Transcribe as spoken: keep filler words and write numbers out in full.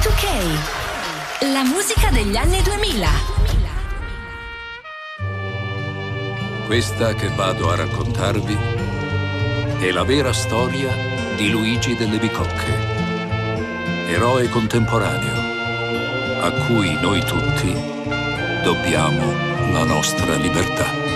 due K, la musica degli anni duemila. Questa che vado a raccontarvi è la vera storia di Luigi delle Bicocche, eroe contemporaneo a cui noi tutti dobbiamo la nostra libertà.